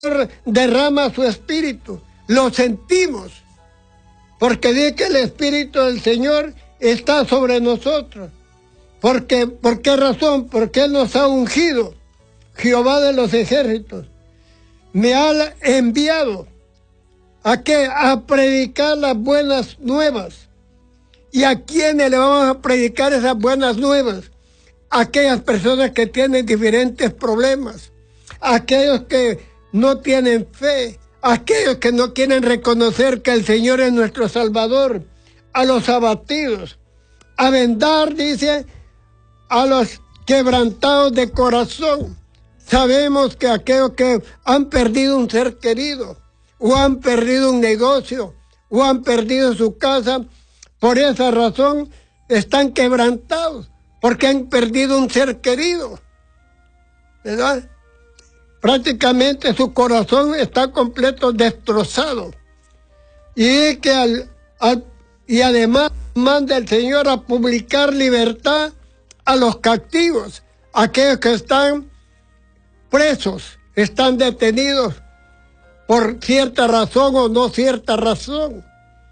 derrama su espíritu, lo sentimos, porque dice que el espíritu del Señor está sobre nosotros. Porque, ¿por qué razón? Porque Él nos ha ungido, Jehová de los ejércitos. Me ha enviado ¿a qué? A predicar las buenas nuevas. ¿Y a quiénes le vamos a predicar esas buenas nuevas? A aquellas personas que tienen diferentes problemas, a aquellos que no tienen fe, a aquellos que no quieren reconocer que el Señor es nuestro Salvador, a los abatidos, a vendar, dice, a los quebrantados de corazón. Sabemos que aquellos que han perdido un ser querido, o han perdido un negocio, o han perdido su casa, por esa razón están quebrantados, porque han perdido un ser querido, ¿verdad? Prácticamente su corazón está completo destrozado. Y que y además manda el Señor a publicar libertad a los cautivos, aquellos que están presos, están detenidos por cierta razón o no cierta razón.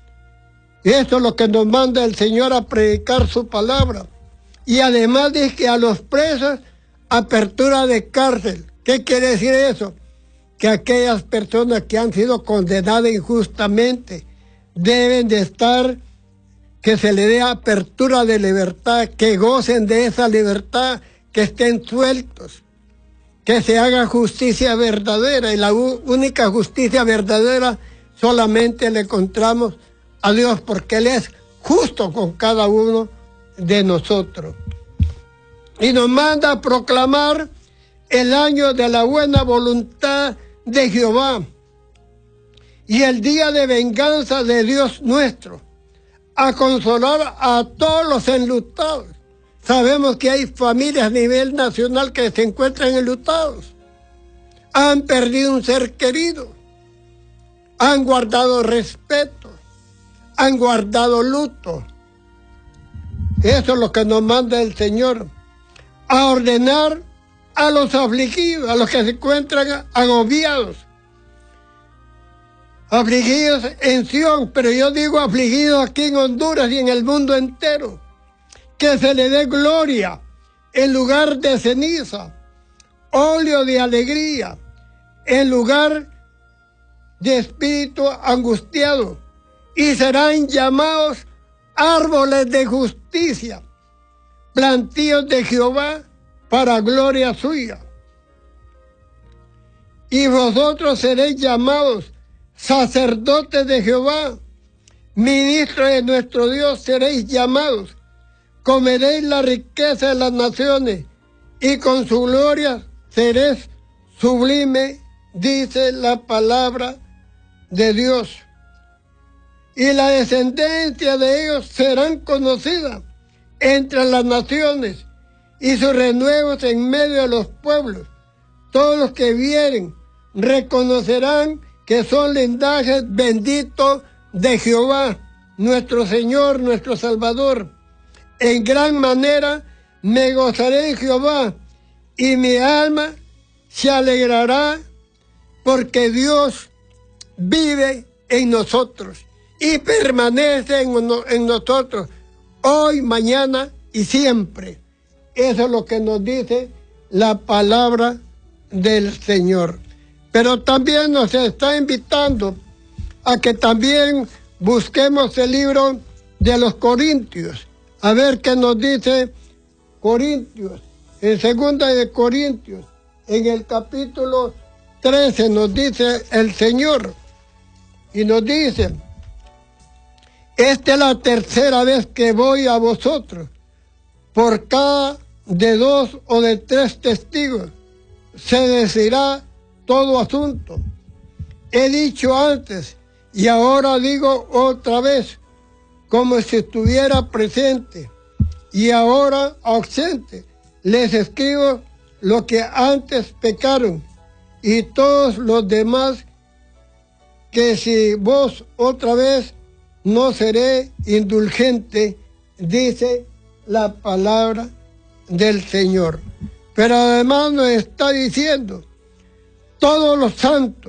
Y eso es lo que nos manda el Señor a predicar su palabra. Y además dice que a los presos, apertura de cárcel. ¿Qué quiere decir eso? Que aquellas personas que han sido condenadas injustamente deben de estar, que se le dé apertura de libertad, que gocen de esa libertad, que estén sueltos, que se haga justicia verdadera. Y la única justicia verdadera solamente le encontramos a Dios, porque Él es justo con cada uno de nosotros. Y nos manda a proclamar el año de la buena voluntad de Jehová y el día de venganza de Dios nuestro, a consolar a todos los enlutados. Sabemos que hay familias a nivel nacional que se encuentran enlutados, han perdido un ser querido, han guardado respeto, han guardado luto. Eso es lo que nos manda el Señor, a ordenar a los afligidos, a los que se encuentran agobiados, afligidos en Sion, pero yo digo afligidos aquí en Honduras y en el mundo entero, que se le dé gloria en lugar de ceniza, óleo de alegría en lugar de espíritu angustiado, y serán llamados árboles de justicia, plantíos de Jehová para gloria suya. Y vosotros seréis llamados sacerdotes de Jehová, ministros de nuestro Dios seréis llamados. Comeréis la riqueza de las naciones, y con su gloria seréis sublime, dice la palabra de Dios. Y la descendencia de ellos serán conocida entre las naciones, y sus renuevos en medio de los pueblos. Todos los que vieren reconocerán que son linajes benditos de Jehová, nuestro Señor, nuestro Salvador. En gran manera me gozaré en Jehová, y mi alma se alegrará, porque Dios vive en nosotros y permanece en nosotros, hoy, mañana y siempre. Eso es lo que nos dice la palabra del Señor. Pero también nos está invitando a que también busquemos el libro de los Corintios. A ver qué nos dice Corintios. En 2 de Corintios, en el capítulo 13, nos dice el Señor. Y nos dice: esta es la tercera vez que voy a vosotros. Por cada de 2 o de 3 testigos se decidirá todo asunto. He dicho antes y ahora digo otra vez, como si estuviera presente y ahora ausente. Les escribo lo que antes pecaron y todos los demás, que si vos otra vez no seré indulgente, dice la palabra del Señor. Pero además nos está diciendo todos los santos